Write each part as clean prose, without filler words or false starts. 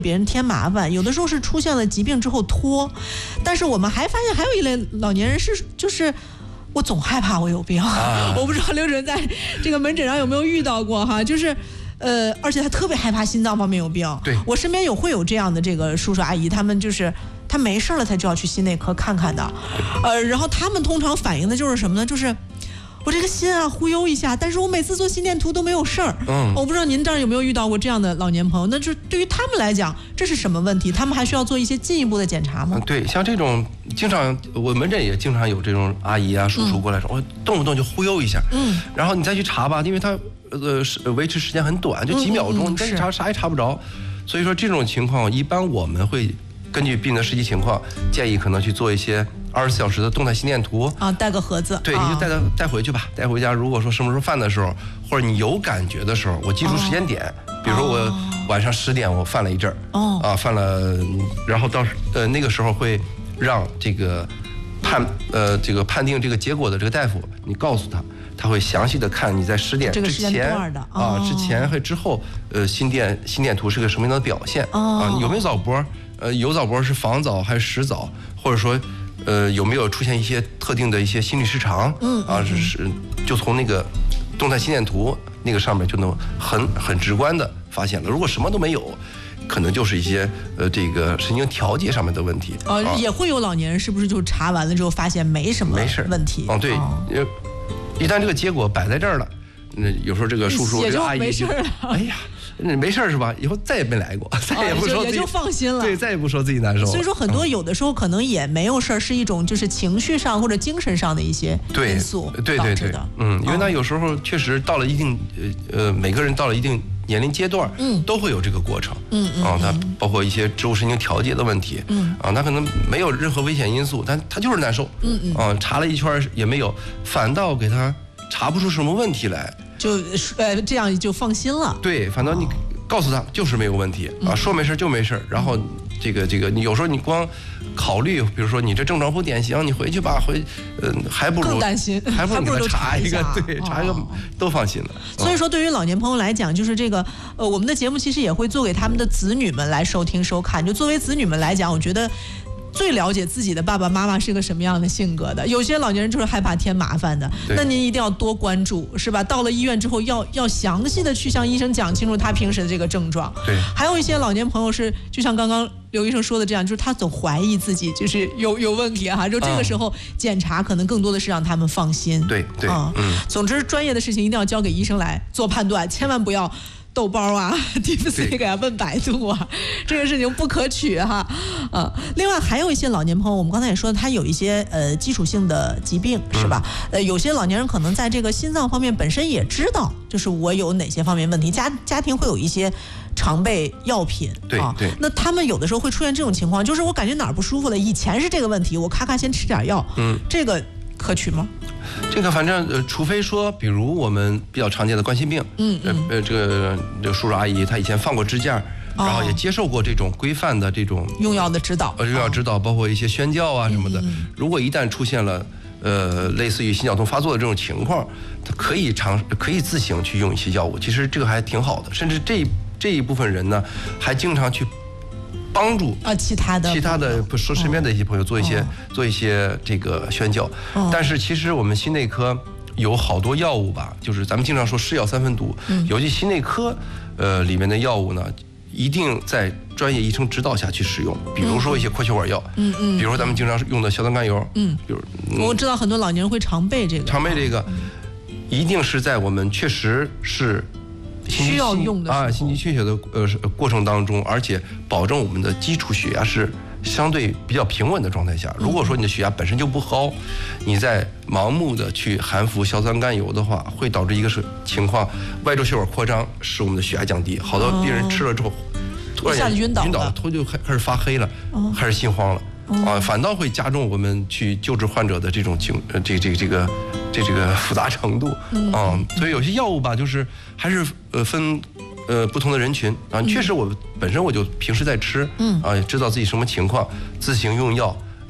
别人添麻烦，有的时候是出现了疾病之后拖。但是我们还发现还有一类老年人就是我总害怕我有病，我不知道刘主任在这个门诊上有没有遇到过哈，就是而且他特别害怕心脏方面有病。 对， 我身边会有这样的这个叔叔阿姨，他们就是他没事了他就要去心内科看看的，然后他们通常反映的就是什么呢？就是我这个心啊忽悠一下，但是我每次做心电图都没有事儿。我不知道您这儿有没有遇到过这样的老年朋友？那就对于他们来讲，这是什么问题？他们还需要做一些进一步的检查吗？ 对，像这种经常我门诊也经常有这种阿姨啊叔叔过来说，我动不动就忽悠一下，然后你再去查吧，因为他维持时间很短，就几秒钟，你再去查啥也查不着。所以说这种情况，一般我们会根据病人的实际情况，建议可能去做一些24小时的动态心电图啊，带个盒子。 对，你就带回去吧，带回家。如果说什么时候犯的时候，或者你有感觉的时候，我记住时间点，比如说我晚上10点我犯了一阵儿，犯了，然后到那个时候会让这个判定这个结果的这个大夫，你告诉他。他会详细的看你在10点之前之前和之后，心电图是个什么样的表现有没有早搏，有早搏是房早还是实早，或者说有没有出现一些特定的一些心律失常，就从那个动态心电图那个上面就能很直观的发现了。如果什么都没有，可能就是一些这个神经调节上面的问题。 也会有老年人是不是就查完了之后发现没什么问题？ 对。一旦这个结果摆在这儿了，有时候这个叔叔、这个阿姨没事了， 哎呀，没事是吧？以后再也没来过，再也不说自己， 也就放心了。 对，再也不说自己难受了。 所以说，很多有的时候可能也没有事儿，是一种就是情绪上或者精神上的一些因素导致的。 因为呢，有时候确实到了一定每个人到了一定年龄阶段，都会有这个过程。它包括一些植物神经调节的问题。它可能没有任何危险因素，但他就是难受。查了一圈也没有，反倒给他查不出什么问题来， 就这样就放心了。 对，反倒你告诉他就是没有问题说没事就没事，然后这个你有时候你光考虑，比如说你这症状不典型，你回去吧，还不如更担心， 还不如给他查一个，对，查一个都放心了。 所以说，对于老年朋友来讲，就是这个我们的节目其实也会做给他们的子女们来收听收看。就作为子女们来讲，我觉得最了解自己的爸爸妈妈是个什么样的性格的。有些老年人就是害怕添麻烦的，那您一定要多关注，是吧？到了医院之后要详细的去向医生讲清楚他平时的这个症状。 对， 还有一些老年朋友是就像刚刚刘医生说的这样，就是他总怀疑自己就是有问题哈，就这个时候检查可能更多的是让他们放心。 对， 总之专业的事情一定要交给医生来做判断，千万不要豆包啊、DeepSeek 啊、问百度啊，这个事情不可取哈。另外还有一些老年朋友，我们刚才也说他有一些基础性的疾病，是吧？有些老年人可能在这个心脏方面本身也知道，就是我有哪些方面问题，家庭会有一些常备药品。 对， 那他们有的时候会出现这种情况，就是我感觉哪儿不舒服了，以前是这个问题，我咔先吃点药，这个可取吗？ 这个反正除非说，比如我们比较常见的冠心病，这个叔叔阿姨他以前放过支架，然后也接受过这种规范的这种用药的指导， 包括一些宣教啊什么的。如果一旦出现了类似于心绞痛发作的这种情况，他可以自行去用一些药物，其实这个还挺好的，甚至这一部分人呢，还经常去帮助其他的说身边的一些朋友做一些这个宣教。但是其实我们心内科有好多药物吧，就是咱们经常说是药三分毒，尤其心内科里面的药物呢，一定在专业医生指导下去使用。比如说一些扩血管药，比如说咱们经常用的硝酸甘油，比如我知道很多老年人会常备这个， 一定是在我们确实是需要用的心肌缺血的过程当中，而且保证我们的基础血压是相对比较平稳的状态下。如果说你的血压本身就不高，你在盲目的去含服硝酸甘油的话，会导致一个情况，外周血管扩张，使我们的血压降低。好多病人吃了之后突然晕倒了，头就开始发黑了，开始心慌了反倒会加重我们去救治患者的这种这个复杂程度所以有些药物吧，就是还是分不同的人群确实我本身我就平时在吃也知道自己什么情况，自行用药，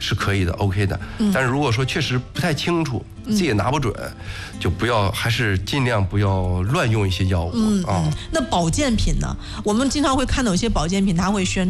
是可以的 ，OK 的。但是如果说确实不太清楚，自己也拿不准，就不要，还是尽量不要乱用一些药物啊。 那保健品呢？我们经常会看到有些保健品，它会宣